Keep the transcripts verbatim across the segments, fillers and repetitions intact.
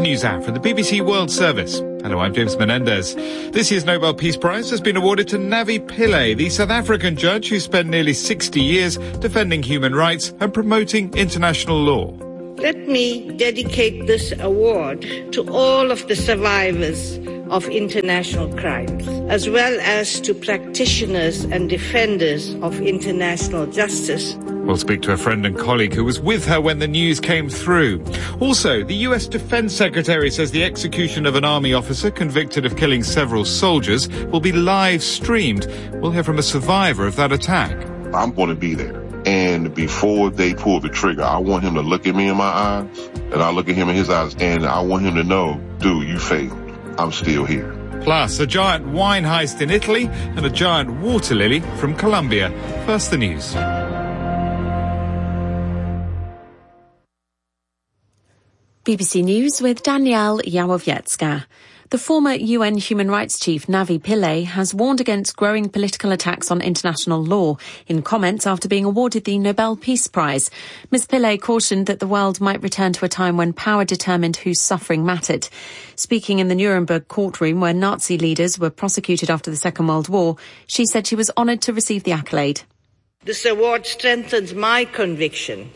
news app from the B B C World Service. Hello, I'm James Menendez. This year's Nobel Peace Prize has been awarded to Navi Pillay, the South African judge who spent nearly sixty years defending human rights and promoting international law. Let me dedicate this award to all of the survivors of international crimes, as well as to practitioners and defenders of international justice. We'll speak to a friend and colleague who was with her when the news came through. Also, the U S Defense Secretary says the execution of an army officer convicted of killing several soldiers will be live streamed. We'll hear from a survivor of that attack. I'm going to be there. And before they pull the trigger, I want him to look at me in my eyes, and I look at him in his eyes, and I want him to know, dude, you failed. I'm still here. Plus, a giant wine heist in Italy and a giant water lily from Colombia. First, the news. B B C News with Danielle Yawowiecka. The former U N Human Rights Chief Navi Pillay has warned against growing political attacks on international law in comments after being awarded the Nobel Peace Prize. Miz Pillay cautioned that the world might return to a time when power determined whose suffering mattered. Speaking in the Nuremberg courtroom where Nazi leaders were prosecuted after the Second World War, she said she was honoured to receive the accolade. This award strengthens my conviction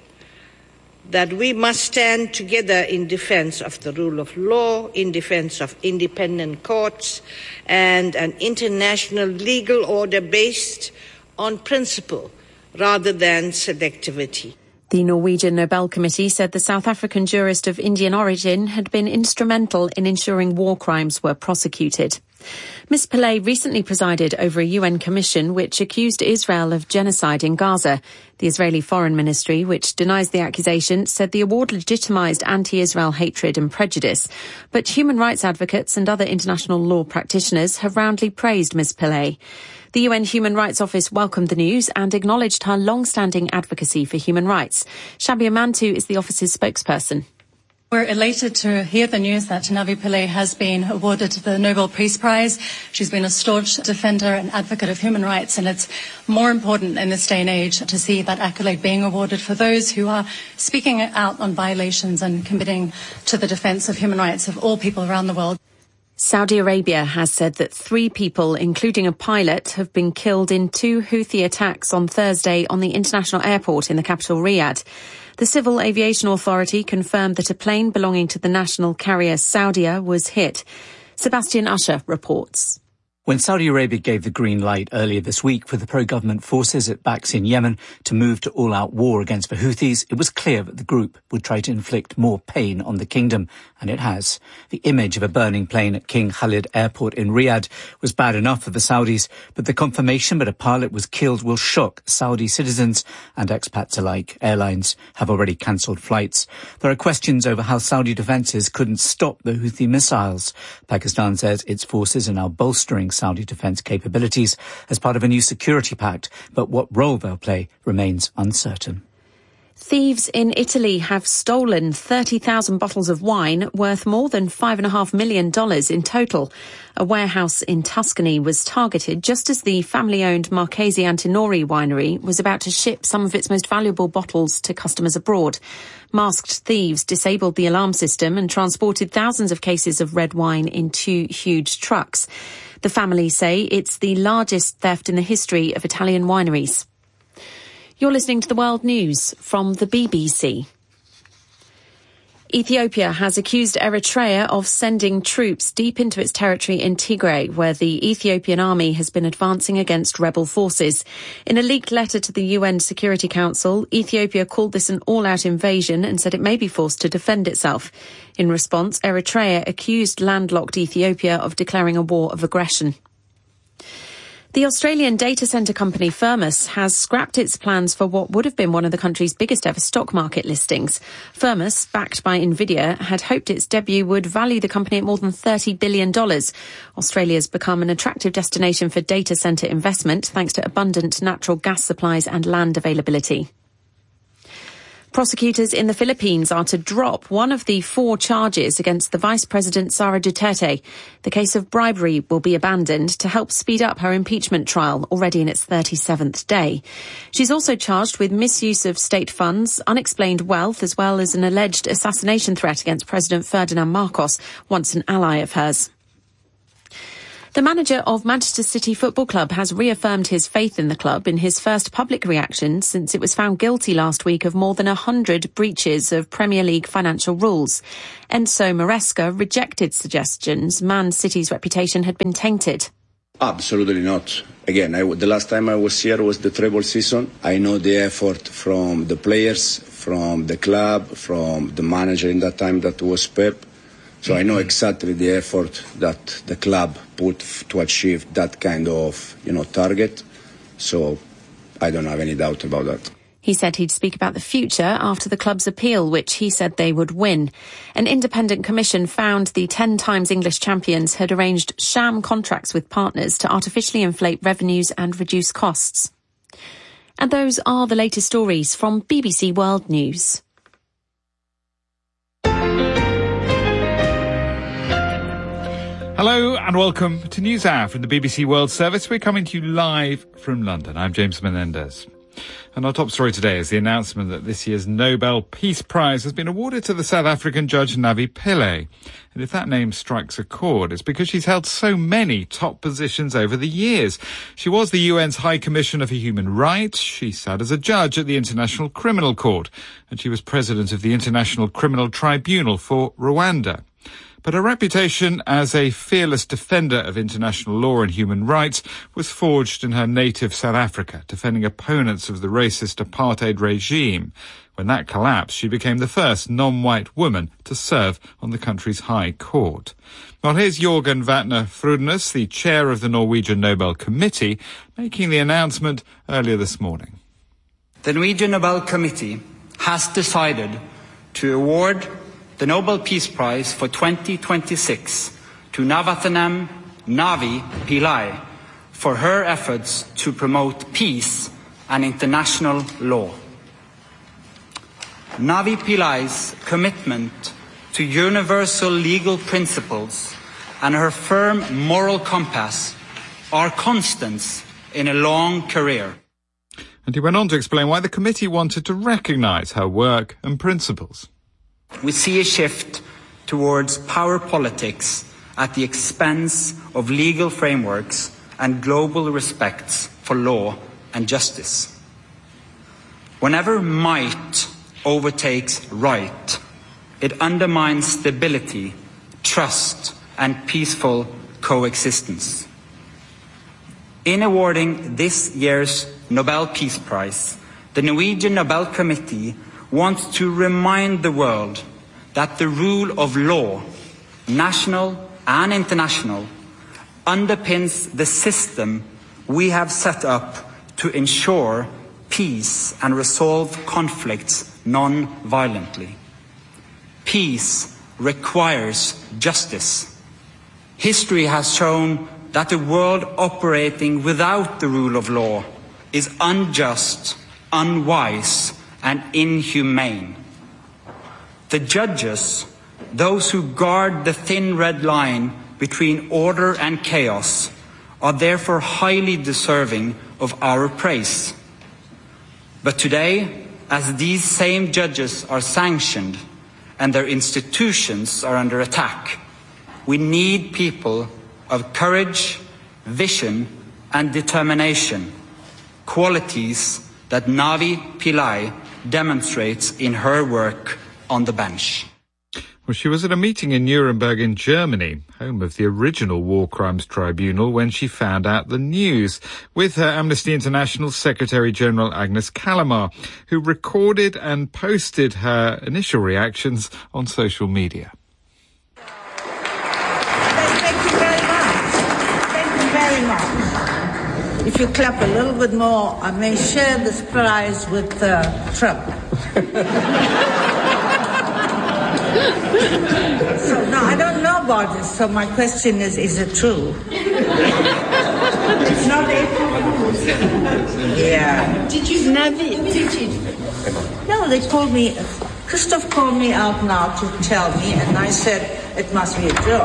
that we must stand together in defense of the rule of law, in defense of independent courts, and an international legal order based on principle rather than selectivity. The Norwegian Nobel Committee said the South African jurist of Indian origin had been instrumental in ensuring war crimes were prosecuted. Miz Pillay recently presided over a U N commission which accused Israel of genocide in Gaza. The Israeli Foreign Ministry, which denies the accusation, said the award legitimised anti-Israel hatred and prejudice. But human rights advocates and other international law practitioners have roundly praised Miz Pillay. The U N Human Rights Office welcomed the news and acknowledged her long-standing advocacy for human rights. Shabia Mantu is the office's spokesperson. We're elated to hear the news that Navi Pillay has been awarded the Nobel Peace Prize. She's been a staunch defender and advocate of human rights, and it's more important in this day and age to see that accolade being awarded for those who are speaking out on violations and committing to the defence of human rights of all people around the world. Saudi Arabia has said that three people, including a pilot, have been killed in two Houthi attacks on Thursday on the international airport in the capital Riyadh. The Civil Aviation Authority confirmed that a plane belonging to the national carrier Saudia was hit. Sebastian Usher reports. When Saudi Arabia gave the green light earlier this week for the pro-government forces it backs in Yemen to move to all-out war against the Houthis, it was clear that the group would try to inflict more pain on the kingdom, and it has. The image of a burning plane at King Khalid Airport in Riyadh was bad enough for the Saudis, but the confirmation that a pilot was killed will shock Saudi citizens and expats alike. Airlines have already cancelled flights. There are questions over how Saudi defences couldn't stop the Houthi missiles. Pakistan says its forces are now bolstering Saudi defence capabilities as part of a new security pact, but what role they'll play remains uncertain. Thieves in Italy have stolen thirty thousand bottles of wine worth more than five point five million dollars in total. A warehouse in Tuscany was targeted just as the family-owned Marchesi Antinori winery was about to ship some of its most valuable bottles to customers abroad. Masked thieves disabled the alarm system and transported thousands of cases of red wine in two huge trucks. The family say it's the largest theft in the history of Italian wineries. You're listening to the World News from the B B C. Ethiopia has accused Eritrea of sending troops deep into its territory in Tigray, where the Ethiopian army has been advancing against rebel forces. In a leaked letter to the U N Security Council, Ethiopia called this an all-out invasion and said it may be forced to defend itself. In response, Eritrea accused landlocked Ethiopia of declaring a war of aggression. The Australian data centre company Firmus has scrapped its plans for what would have been one of the country's biggest ever stock market listings. Firmus, backed by Nvidia, had hoped its debut would value the company at more than thirty billion dollars. Australia's become an attractive destination for data centre investment thanks to abundant natural gas supplies and land availability. Prosecutors in the Philippines are to drop one of the four charges against the Vice President Sara Duterte. The case of bribery will be abandoned to help speed up her impeachment trial, already in its thirty-seventh day. She's also charged with misuse of state funds, unexplained wealth, as well as an alleged assassination threat against President Ferdinand Marcos, once an ally of hers. The manager of Manchester City Football Club has reaffirmed his faith in the club in his first public reaction since it was found guilty last week of more than one hundred breaches of Premier League financial rules. Enzo Maresca rejected suggestions Man City's reputation had been tainted. Absolutely not. Again, I, the last time I was here was the treble season. I know the effort from the players, from the club, from the manager in that time that was Pep. So I know exactly the effort that the club put to achieve that kind of, you know, target. So I don't have any doubt about that. He said he'd speak about the future after the club's appeal, which he said they would win. An independent commission found the ten times English champions had arranged sham contracts with partners to artificially inflate revenues and reduce costs. And those are the latest stories from B B C World News. Hello and welcome to News Hour from the B B C World Service. We're coming to you live from London. I'm James Menendez. And our top story today is the announcement that this year's Nobel Peace Prize has been awarded to the South African judge Navi Pillay. And if that name strikes a chord, it's because she's held so many top positions over the years. She was the U N's High Commissioner for Human Rights. She sat as a judge at the International Criminal Court. And she was president of the International Criminal Tribunal for Rwanda. But her reputation as a fearless defender of international law and human rights was forged in her native South Africa, defending opponents of the racist apartheid regime. When that collapsed, she became the first non-white woman to serve on the country's High Court. Well, here's Jørgen Vatne Frødnæs, the chair of the Norwegian Nobel Committee, making the announcement earlier this morning. The Norwegian Nobel Committee has decided to award the Nobel Peace Prize for twenty twenty-six to Navarathnam Navi Pillay for her efforts to promote peace and international law. Navi Pillay's commitment to universal legal principles and her firm moral compass are constants in a long career. And he went on to explain why the committee wanted to recognise her work and principles. We see a shift towards power politics at the expense of legal frameworks and global respects for law and justice. Whenever might overtakes right, it undermines stability, trust, and peaceful coexistence. In awarding this year's Nobel Peace Prize, the Norwegian Nobel Committee wants to remind the world that the rule of law, national and international, underpins the system we have set up to ensure peace and resolve conflicts non-violently. Peace requires justice. History has shown that a world operating without the rule of law is unjust, unwise, and inhumane. The judges, those who guard the thin red line between order and chaos, are therefore highly deserving of our praise. But today, as these same judges are sanctioned and their institutions are under attack, we need people of courage, vision, and determination, qualities that Navi Pillay demonstrates in her work on the bench. Well, she was at a meeting in Nuremberg in Germany, home of the original War Crimes Tribunal, when she found out the news, with her Amnesty International Secretary-General Agnes Callamard, who recorded and posted her initial reactions on social media. Thank you very much. Thank you very much. If you clap a little bit more, I may share this prize with uh, Trump. So, no, I don't know about this, so my question is, is it true? It's not April Fool's. Yeah. Did you, Navi, did you? No, they called me, Christoph called me out now to tell me, and I said, it must be a joke.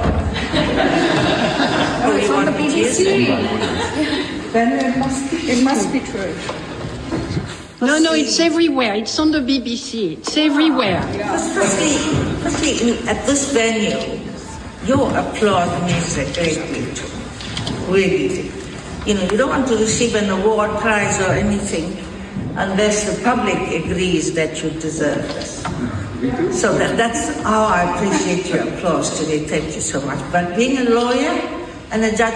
Oh, it's on the B B C. Then it must be, it must be true. No, no, it's everywhere. It's on the B B C. It's everywhere. Firstly, firstly in, at this venue, your applause means a great deal to me. Really. You know, you don't want to receive an award, prize, or anything unless the public agrees that you deserve this. So that, that's how I appreciate your applause today. Thank you so much. But being a lawyer and a judge